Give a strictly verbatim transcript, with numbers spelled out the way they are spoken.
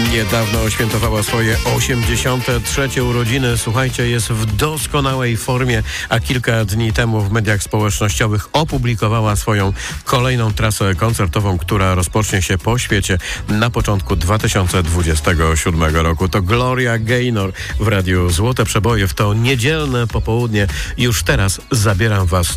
Niedawno świętowała swoje osiemdziesiąte trzecie urodziny. Słuchajcie, jest w doskonałej formie, a kilka dni temu w mediach społecznościowych opublikowała swoją kolejną trasę koncertową, która rozpocznie się po świecie na początku dwa tysiące dwudziestego siódmego roku. To Gloria Gaynor w Radiu Złote Przeboje w to niedzielne popołudnie. Już teraz zabieram Was